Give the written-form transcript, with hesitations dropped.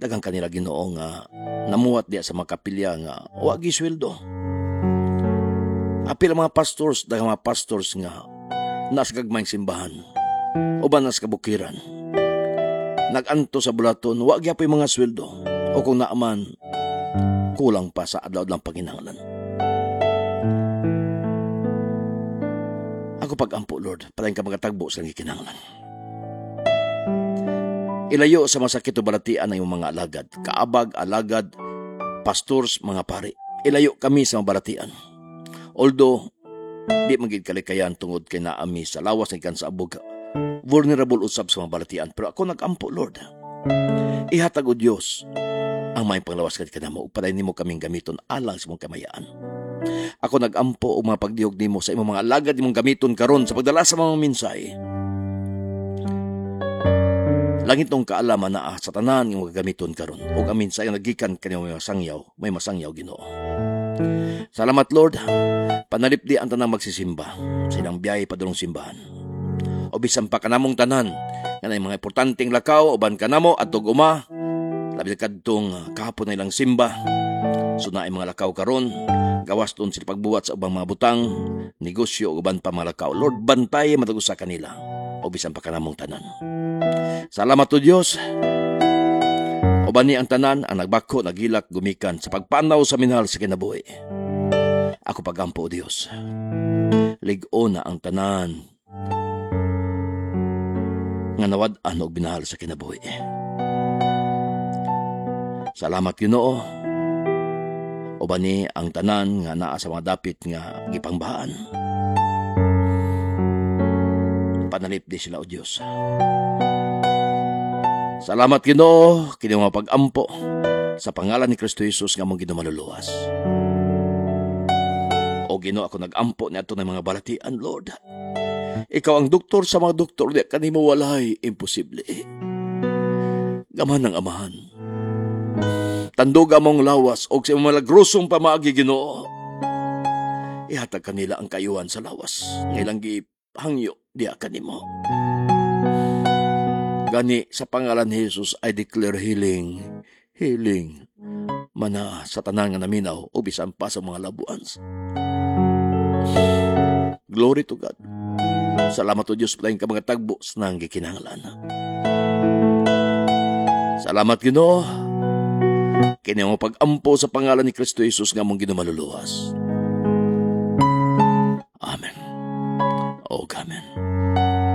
dagang kanila Ginoo nga namuhat diya sa makapilya nga wa gi sweldo. Apil ang mga pastors, dagang mga pastors nga nas gagmayng simbahan uban nas kabukiran. Naganto sa bulaton, wa gyapon mga sweldo o kung naaman kulang pa sa adlaw-adlaw panginahanglan. Ako pagampo, Lord, para ka magatagbo sa gikinahanglan. Ilayo sa masakit o balatian ang mga alagad, kaabag, alagad, pastors, mga pari. Ilayo kami sa mga balatian. Although, di magiging kalikayan tungod kay naami sa lawas ng ikan sa abog, vulnerable usab sa mga balatian. Pero ako nagampo, Lord. Ihatag o Diyos ang may panglawas kat kanamo, upaday nimo kaming gamiton alang sa mong kamayaan. Ako nagampo o mga pagdihog nimo sa imong mga alagad imong gamiton karon sa pagdala sa mga minsay. Langit tong kaalaman na sa tanan yung gagamiton karon o amin sa nagikan kanyo may masangyaw Ginoo. Salamat Lord, panalipdi ang tanang magsisimba sa ilang biyay padulong simbahan. O bisan pa kanamong tanan nga na mga importanteng lakaw uban kanamo atog uma labi kadtong kahapon na ilang simba. So na mga lakaw karon gawas doon sila pagbuhat sa ubang mga butang, negosyo uban pa mga lakaw. Lord, bantay matag usa kanila o bisan pa kanamong tanan. Salamat to Diyos. O bani ang tanan ang nagbako, nagilak, gumikan sa pagpanaw sa minahal sa kinabuhi. Ako pagampo o Diyos. Ligo na ang tanan nga nawad-an og binahal sa kinabuhi. Salamat Ginoo. O bani ang tanan nga naa sa mga dapit nga gipangbahan. Panalip di sila o Diyos. Salamat Ginoo kini mga pagampo sa pangalan ni Kristo Jesus nga mong ginumaluluwas. O Ginoo, ako nagampo niadto ng mga balatian, Lord. Ikaw ang doktor sa mga doktor, di kanimo walay imposible. Gaman ng amahan. Tanduga mong lawas o sa mga lagrosong pamaagi Ginoo. Ihatag kanila ang kayuhan sa lawas. Ngailang gihangyo di kanimo. Gani sa pangalan ni Jesus, I declare healing. Healing. Mana sa tanan nga naminaw o bisan pa sa mga labuans. Glory to God. Salamat to Diyos palaing ka mga tagbo sa nang gikinahanglan. Salamat Ginoo. Kini mo pagampo sa pangalan ni Kristo Jesus nga mong ginumaluluwas. Amen. O Amen.